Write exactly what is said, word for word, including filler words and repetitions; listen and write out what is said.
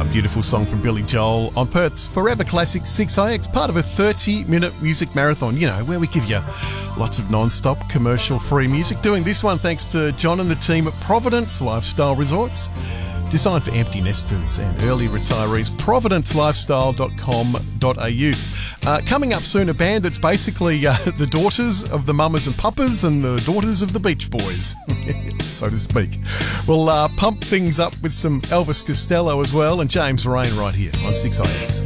One beautiful song from Billy Joel on Perth's Forever Classic six I X, part of a thirty-minute music marathon, you know, where we give you lots of non-stop commercial-free music. Doing this one thanks to John and the team at Providence Lifestyle Resorts, designed for empty nesters and early retirees. providence lifestyle dot com dot a u. Uh, coming up soon, a band that's basically uh, the daughters of the Mamas and Papas and the daughters of the Beach Boys, so to speak. We'll uh, pump things up with some Elvis Costello as well, and James Rain right here on six I X.